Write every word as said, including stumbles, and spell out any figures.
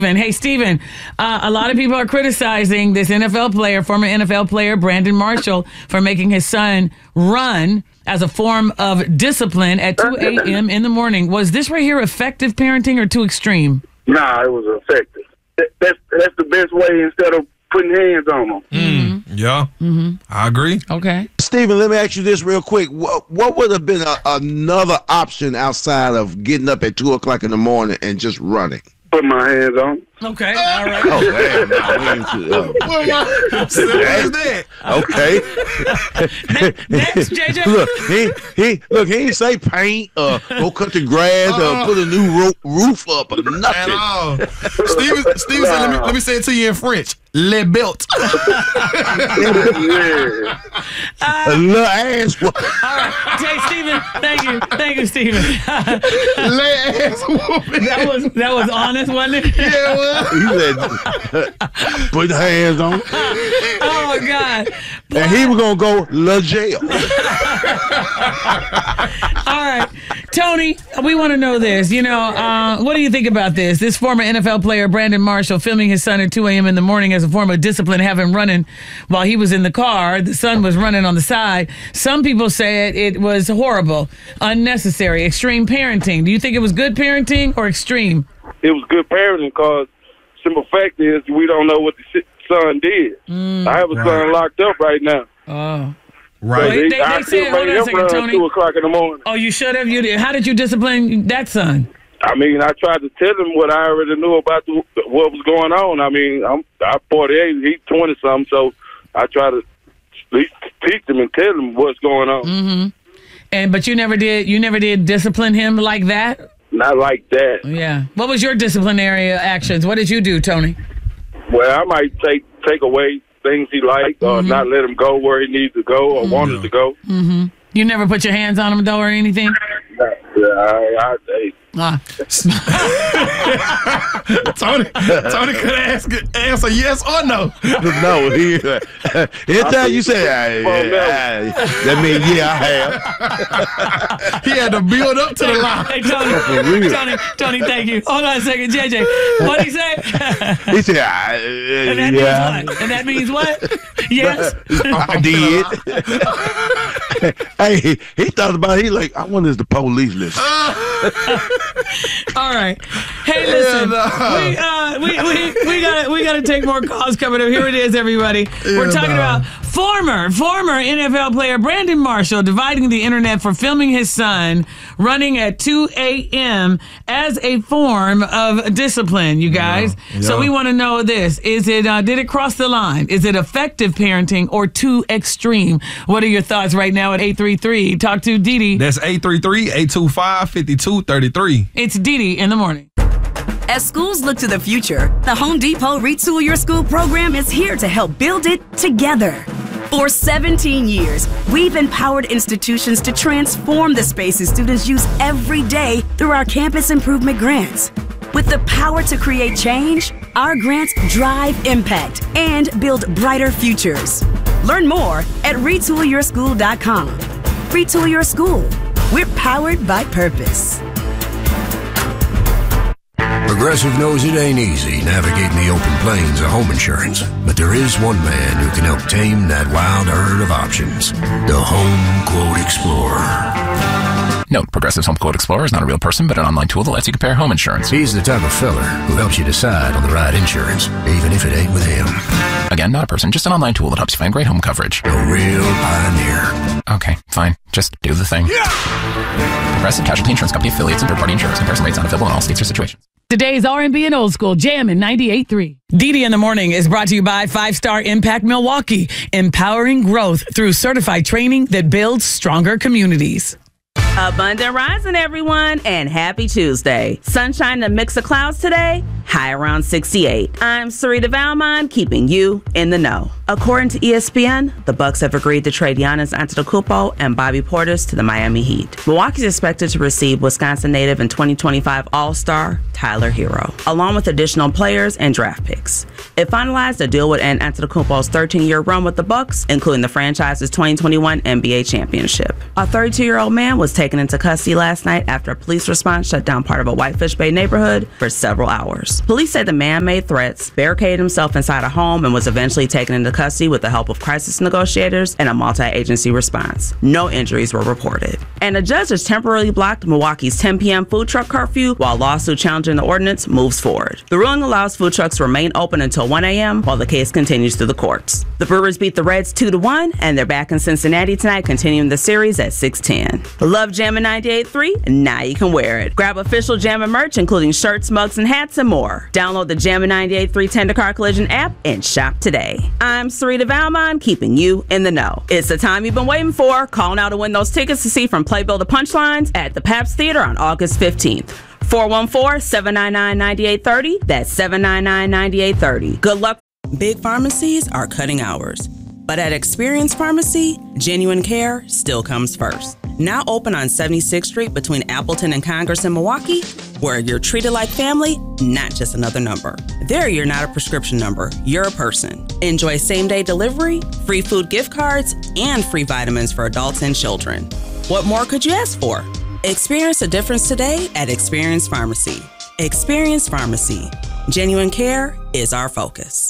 Hey, Steven, uh, a lot of people are criticizing this N F L player, former N F L player Brandon Marshall, for making his son run as a form of discipline at two a.m. in the morning. Was this right here effective parenting or too extreme? Nah, it was effective. That, that's, that's the best way instead of putting hands on them. Mm. Yeah, mm-hmm. I agree. Okay. Steven, let me ask you this real quick. What, what would have been a, another option outside of getting up at two o'clock in the morning and just running? Put my hands on. Okay, all right. Oh, man. No, uh, that? okay. Next, J J. Look, he, he, look, he didn't say paint or go cut the grass Uh-uh. or put a new ro- roof up or At nothing. all. Steven, Steven said, let me, let me say it to you in French. Le belt. Yeah. A little ass. All right. Hey, Steven, thank you. Thank you, Steven. Le ass whooping. That was that was honest, wasn't it? Yeah, well. He said, put the hands on. Oh, my God. And he was going to go to jail. All right. Tony, we want to know this. You know, uh, what do you think about this? This former N F L player, Brandon Marshall, filming his son at two a.m. in the morning as a form of discipline, having running while he was in the car. The son was running on the side. Some people said it was horrible, unnecessary, extreme parenting. Do you think it was good parenting or extreme? It was good parenting because simple fact is we don't know what the son did. Mm, I have a right. son locked up right now. Oh. Right. They, they, I they still said, hold made on a him second, run Tony. two o'clock in the morning. Oh, you should have. You did. How did you discipline that son? I mean, I tried to tell him what I already knew about the, what was going on. I mean, I'm I'm forty-eight, he's twenty-something, so I try to at least teach him and tell him what's going on. Mm-hmm. And but you never did. You never did discipline him like that. Not like that. Yeah. What was your disciplinary actions? What did you do, Tony? Well, I might take take away things he liked, or Mm-hmm. not let him go where he needs to go or Mm-hmm. wanted to go. Mm-hmm. You never put your hands on him, though, or anything? Yeah, I, I, I, Ah. Tony, Tony could ask, answer yes or no. No, he, anytime you say, I, I, that means, yeah, I have. He had to build up to the line. Hey, Tony, Tony, Tony, thank you. Hold on a second, J J. What'd he say? He said, I, And that yeah. means what? And that means what? Yes? I did. Hey, he, he thought about it. He like, I wonder if the police listen. All right. Hey, listen. Yeah, no. we, uh, we, we, we gotta we gotta take more calls coming up. Here it is, everybody. We're Yeah, talking no. about former former N F L player Brandon Marshall dividing the internet for filming his son running at two a.m. as a form of discipline. You guys. Yeah, So yeah. we want to know this: Is it uh, did it cross the line? Is it effective parenting or too extreme? What are your thoughts right now at eight three three? Talk to Dee Dee. That's eight three three, eight two five, five two three three. It's Dee Dee in the morning. As schools look to the future, the Home Depot Retool Your School program is here to help build it together. For seventeen years, we've empowered institutions to transform the spaces students use every day through our campus improvement grants. With the power to create change, our grants drive impact and build brighter futures. Learn more at retool your school dot com. Retool Your School. We're powered by purpose. Progressive knows it ain't easy navigating the open plains of home insurance, but there is one man who can help tame that wild herd of options. The Home Quote Explorer. Note, Progressive's Home Quote Explorer is not a real person, but an online tool that lets you compare home insurance. He's the type of feller who helps you decide on the right insurance, even if it ain't with him. Again, not a person, just an online tool that helps you find great home coverage. A real pioneer. Okay, fine. Just do the thing. Progressive Casualty Insurance Company affiliates and third-party insurers. Comparison rates not available in all states or situations. Today's R and B and Old School Jam in ninety-eight point three. Dee Dee in the Morning is brought to you by Five Star Impact Milwaukee, empowering growth through certified training that builds stronger communities. Abundant rising, everyone, and happy Tuesday. Sunshine and a mix of clouds today, high around sixty-eight. I'm Sarita Valmont, keeping you in the know. According to E S P N, the Bucks have agreed to trade Giannis Antetokounmpo and Bobby Portis to the Miami Heat. Milwaukee's expected to receive Wisconsin native and twenty twenty-five All-Star Tyler Hero, along with additional players and draft picks. If finalized, the deal would end Antetokounmpo's thirteen-year run with the Bucks, including the franchise's twenty twenty-one N B A championship. A thirty-two-year-old man was taken into custody last night after a police response shut down part of a Whitefish Bay neighborhood for several hours. Police say the man made threats, barricaded himself inside a home, and was eventually taken into custody with the help of crisis negotiators and a multi-agency response. No injuries were reported. And a judge has temporarily blocked Milwaukee's ten p.m. food truck curfew while lawsuit challenging the ordinance moves forward. The ruling allows food trucks to remain open until one a.m. while the case continues through the courts. The Brewers beat the Reds two to one, and they're back in Cincinnati tonight, continuing the series at six ten. Love Jammin' ninety-eight point three? Now you can wear it. Grab official Jammin' merch, including shirts, mugs, and hats, and more. Download the Jammin' ninety-eight point three Tender Car Collision app and shop today. I'm Sarita Valmont, keeping you in the know. It's the time you've been waiting for. Call now to win those tickets to see From Playbill to Punchlines at the Pabst Theater on August fifteenth. four one four, seven nine nine, nine eight three zero. That's seven nine nine, nine eight three zero. Good luck. Big pharmacies are cutting hours. But at Experience Pharmacy, genuine care still comes first. Now open on seventy-sixth Street between Appleton and Congress in Milwaukee, where you're treated like family, not just another number. There, you're not a prescription number, you're a person. Enjoy same-day delivery, free food gift cards, and free vitamins for adults and children. What more could you ask for? Experience a difference today at Experience Pharmacy. Experience Pharmacy. Genuine care is our focus.